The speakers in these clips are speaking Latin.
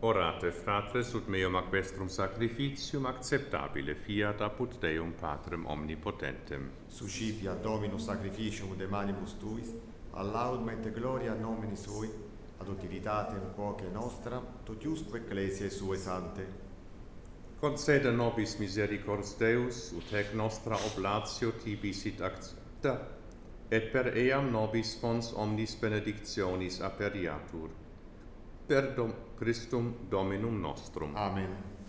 Orate, fratres, ut meum aquestrum sacrificium acceptabile fiat apud Deum Patrem omnipotentem. Suscipia Dominus sacrificium de manibus tuis, a laudum et gloria nomini sui, ad utilitatem quoque nostra, totiusque ecclesiae sue sante. Concede nobis misericors Deus, ut ec nostra oblatio tibi sit accepta, et per eam nobis fons omnis benedictionis aperiatur. Per Christum Dominum nostrum. Amen.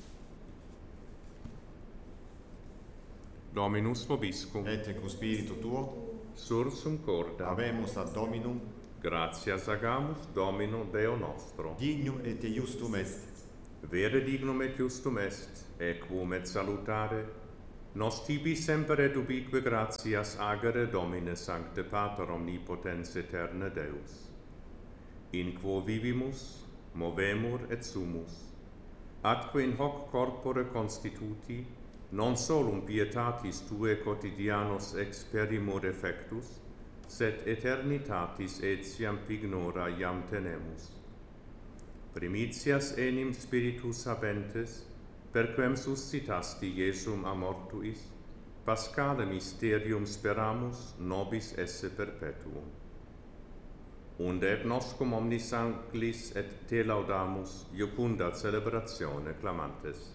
Dominus vobiscum. Et in spiritu tuo, Sursum corda. habemus ad Dominum, Gratias agamus Domino Deo nostro. dignum et iustum est. Vere dignum et justum est, equum et salutare, nos tibi semper et ubique gratias agere Domine Sancte Pater Omnipotens Aeterne Deus. In quo vivimus, movemur et sumus, atque in hoc corpore constituti, non solum pietatis Tue quotidianos experimur effectus, sed eternitatis etiam pignora iam tenemus. Primitias enim spiritus habentes, perquem suscitasti Iesum a mortuis, Paschale mysterium speramus nobis esse perpetuum. Unde et noscum omnis anglis et te laudamus, iucunda celebratione clamantes.